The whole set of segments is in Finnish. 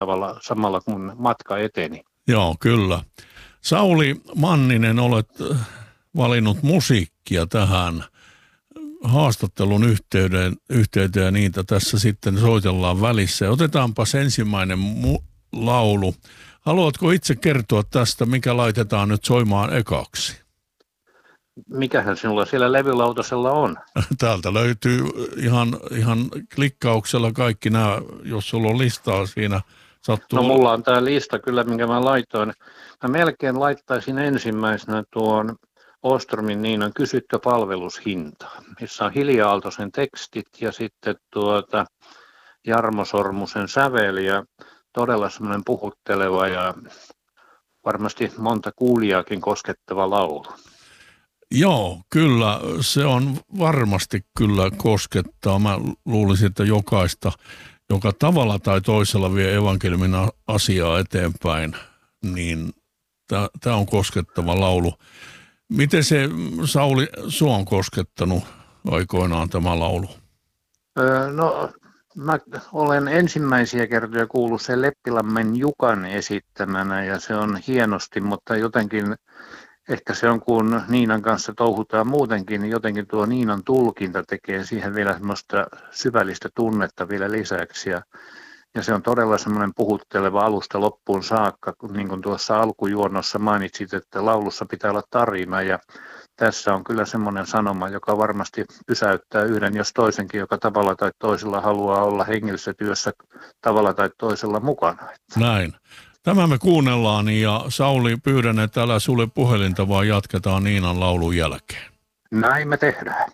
tavalla samalla kun matka eteni. Joo, kyllä. Sauli Manninen, olet valinnut musiikkia tähän haastattelun yhteyteen ja niitä tässä sitten soitellaan välissä. Otetaanpas ensimmäinen laulu. Haluatko itse kertoa tästä, mikä laitetaan nyt soimaan ekaksi? Mikähän sinulla siellä levylautasella on? Täältä löytyy ihan klikkauksella kaikki nämä, jos sulla on listaa siinä. No mulla on tämä lista kyllä, minkä mä laitoin. Mä melkein laittaisin ensimmäisenä tuon Åströmin Niinan Kysytkö palvelushintaa, missä on Hilja Aaltosen tekstit ja sitten Jarmo Sormusen sävel ja todella semmoinen puhutteleva ja varmasti monta kuulijaakin koskettava laulu. Joo, kyllä. Se on varmasti kyllä koskettaa. Mä luulisin, että jokaista, joka tavalla tai toisella vie evankeliumin asiaa eteenpäin, niin tämä on koskettava laulu. Miten se, Sauli, sua on koskettanut aikoinaan tämä laulu? No, mä olen ensimmäisiä kertoja kuullut sen Leppilammen Jukan esittämänä ja se on hienosti, mutta jotenkin ehkä se on, kun Niinan kanssa touhutaan muutenkin, niin jotenkin tuo Niinan tulkinta tekee siihen vielä semmoista syvällistä tunnetta vielä lisäksi. Ja se on todella semmoinen puhutteleva alusta loppuun saakka, niin kuin tuossa alkujuonnossa mainitsit, että laulussa pitää olla tarina. Ja tässä on kyllä semmoinen sanoma, joka varmasti pysäyttää yhden jos toisenkin, joka tavalla tai toisella haluaa olla hengellisessä työssä tavalla tai toisella mukana. Näin. Tämä me kuunnellaan ja Sauli, pyydän, että älä sulle puhelinta, vaan jatketaan Niinan laulun jälkeen. Näin me tehdään.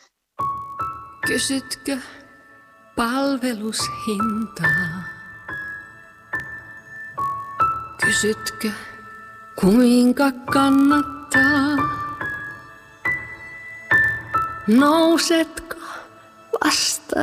Kysytkö palvelushintaa? Kysytkö kuinka kannattaa? Nousetko vasta